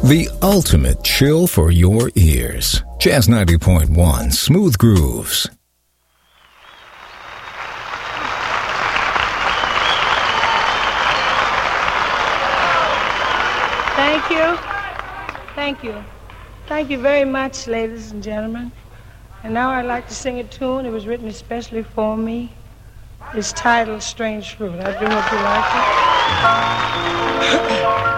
The ultimate chill for your ears. Jazz 90.1 Smooth Grooves. Thank you. Thank you. Thank you very much, ladies and gentlemen. And now I'd like to sing a tune. It was written especially for me. It's titled Strange Fruit. I do hope you like it.